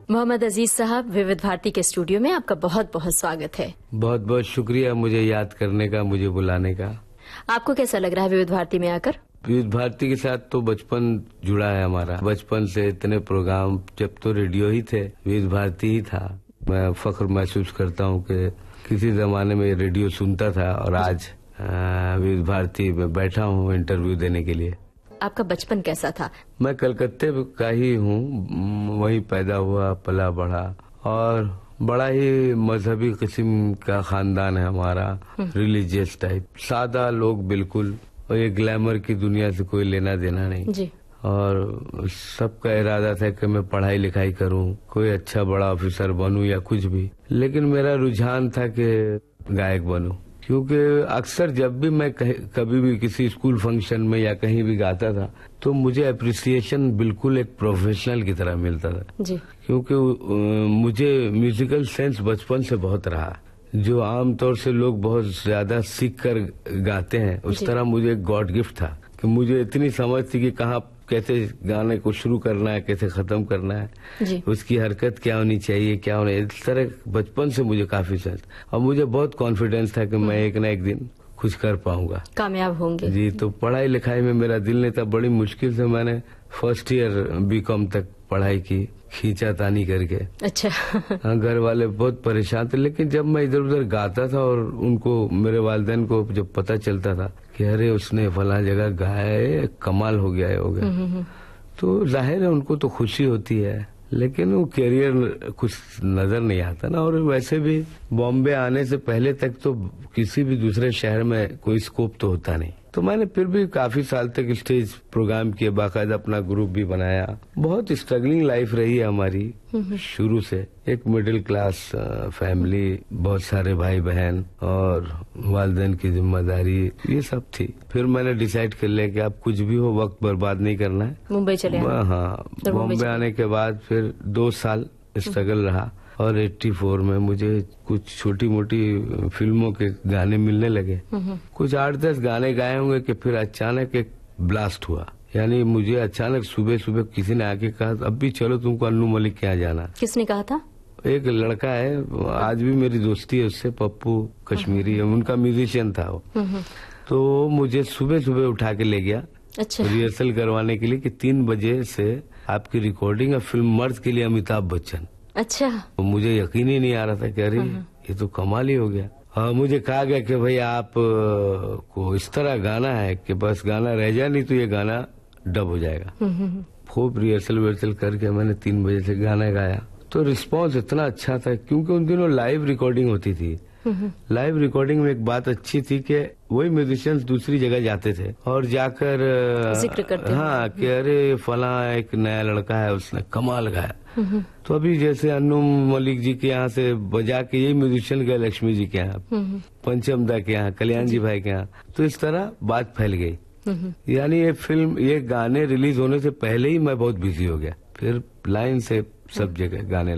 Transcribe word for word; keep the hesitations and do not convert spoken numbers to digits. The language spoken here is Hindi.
मोहम्मद अजीज साहब, विविध भारती के स्टूडियो में आपका बहुत बहुत स्वागत है। बहुत बहुत शुक्रिया मुझे याद करने का, मुझे बुलाने का। आपको कैसा लग रहा है विविध भारती में आकर? विविध भारती के साथ तो बचपन जुड़ा है हमारा। बचपन से इतने प्रोग्राम, जब तो रेडियो ही थे, विविध भारती ही था। मैं फख्र महसूस करता हूँ कि किसी जमाने में रेडियो सुनता था और आज विविध भारती में बैठा हूँ इंटरव्यू देने के लिए। आपका बचपन कैसा था? मैं कलकत्ते का ही हूँ, वहीं पैदा हुआ, पला बढ़ा, और बड़ा ही मजहबी किस्म का खानदान है हमारा, रिलीजियस टाइप। सादा लोग बिल्कुल, और ये ग्लैमर की दुनिया से कोई लेना देना नहीं जी। और सबका इरादा था कि मैं पढ़ाई लिखाई करूं, कोई अच्छा बड़ा ऑफिसर बनूं या कुछ भी। लेकिन मेरा रुझान था कि गायक बनूं, क्योंकि अक्सर जब भी मैं कभी भी किसी स्कूल फंक्शन में या कहीं भी गाता था तो मुझे अप्रिसिएशन बिल्कुल एक प्रोफेशनल की तरह मिलता था जी। क्योंकि मुझे म्यूजिकल सेंस बचपन से बहुत रहा। जो आमतौर से लोग बहुत ज्यादा सीख कर गाते हैं, उस तरह मुझे गॉड गिफ्ट था कि मुझे इतनी समझ थी कि कहाँ कैसे गाने को शुरू करना है, कैसे खत्म करना है जी। उसकी हरकत क्या होनी चाहिए, क्या होना, इस तरह बचपन से मुझे काफी सेंस, और मुझे बहुत कॉन्फिडेंस था कि मैं एक न एक दिन कुछ कर पाऊंगा, कामयाब होंगे जी। तो पढ़ाई लिखाई में मेरा दिल नहीं था। बड़ी मुश्किल से मैंने फर्स्ट ईयर बीकॉम तक पढ़ाई की, खींचा तानी करके। अच्छा। हाँ, घर वाले बहुत परेशान थे, लेकिन जब मैं इधर उधर गाता था और उनको, मेरे वालिदैन को जब पता चलता था कि अरे उसने फला जगह गाया है, कमाल हो गया है हो गया, तो जाहिर है उनको तो खुशी होती है, लेकिन वो कैरियर कुछ नजर नहीं आता ना। और वैसे भी बॉम्बे आने से पहले तक तो किसी भी दूसरे शहर में कोई स्कोप तो होता नहीं। तो मैंने फिर भी काफी साल तक स्टेज प्रोग्राम किए, बाकायदा अपना ग्रुप भी बनाया। बहुत स्ट्रगलिंग लाइफ रही है हमारी शुरू से। एक मिडिल क्लास फैमिली, बहुत सारे भाई बहन और वालिदैन की जिम्मेदारी, ये सब थी। फिर मैंने डिसाइड कर लिया कि आप कुछ भी हो, वक्त बर्बाद नहीं करना है, मुंबई चले। हाँ, बॉम्बे आने के बाद फिर दो साल स्ट्रगल रहा, और चौरासी में मुझे कुछ छोटी मोटी फिल्मों के गाने मिलने लगे। कुछ आठ दस गाने गाए होंगे कि फिर अचानक एक ब्लास्ट हुआ। यानी मुझे अचानक सुबह सुबह किसी ने आके कहा, अब भी चलो तुमको अन्नू मलिक के यहाँ जाना। किसने कहा था? एक लड़का है, आज भी मेरी दोस्ती है उससे, पप्पू कश्मीरी है, उनका म्यूजिशियन था वो। तो मुझे सुबह सुबह उठा के ले गया, अच्छा, रिहर्सल करवाने के लिए कि तीन बजे से आपकी रिकॉर्डिंग है फिल्म मर्द के लिए अमिताभ बच्चन। अच्छा। तो मुझे यकीन ही नहीं आ रहा था कि अरे ये तो कमाल ही हो गया। हाँ, मुझे कहा गया कि भाई आप को इस तरह गाना है कि बस गाना रह जाए, नहीं तो ये गाना डब हो जाएगा। खूब रिहर्सल विहर्सल करके मैंने तीन बजे से गाना गाया, तो रिस्पांस इतना अच्छा था, क्योंकि उन दिनों लाइव रिकॉर्डिंग होती थी। लाइव रिकॉर्डिंग में एक बात अच्छी थी कि वही म्यूजिशियंस दूसरी जगह जाते थे और जाकर जिक्र करते, हाँ, कि अरे फला एक नया लड़का है, उसने कमाल गाया। तो अभी जैसे अन्नू मलिक जी के यहाँ से बजा के यही म्यूजिशियन गए लक्ष्मी जी के यहाँ, पंचम दा के यहाँ, कल्याण जी भाई के यहाँ, तो इस तरह बात फैल गई। यानी ये फिल्म, ये गाने रिलीज होने से पहले ही मैं बहुत बिजी हो गया, फिर लाइन से सब जगह गाने